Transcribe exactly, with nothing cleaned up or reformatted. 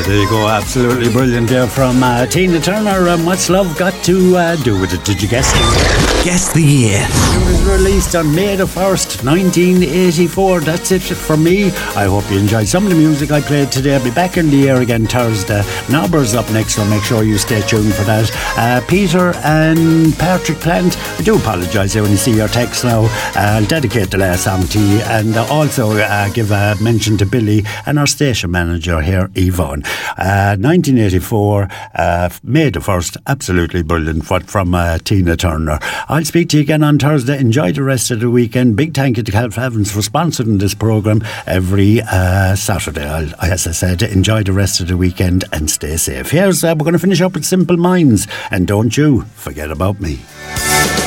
There you go, absolutely brilliant there from uh, Tina Turner. Um, what's love got to uh, do with it? Did you guess it? Guess the year. It was released on May the first, nineteen eighty-four. That's it for me. I hope you enjoyed some of the music I played today. I'll be back in the air again Thursday. Nobber's up next, so make sure you stay tuned for that. Uh, Peter and Patrick Plant, I do apologise when you see your text now. Uh, I'll dedicate the last song to you, and uh, also uh, give a mention to Billy and our station manager here, Yvonne. Uh, nineteen eighty-four, uh, May the first, absolutely brilliant. What from uh, Tina Turner. I'll speak to you again on Thursday. Enjoy the rest of the weekend. Big thank you to Calf Evans for sponsoring this programme every uh, Saturday. I'll, as I said, enjoy the rest of the weekend and stay safe. Here's, uh, we're going to finish up with Simple Minds, and don't you forget about me.